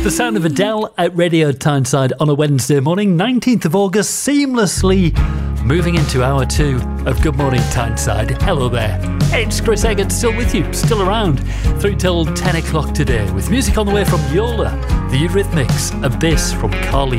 The sound of Adele at Radio Tyneside on a Wednesday morning, 19th of August, seamlessly moving into hour 2 of Good Morning Tyneside. Hello there. It's Chris Eggert, still with you, still around, through till 10 o'clock today, with music on the way from Yola, the Eurythmics, Abyss from Carly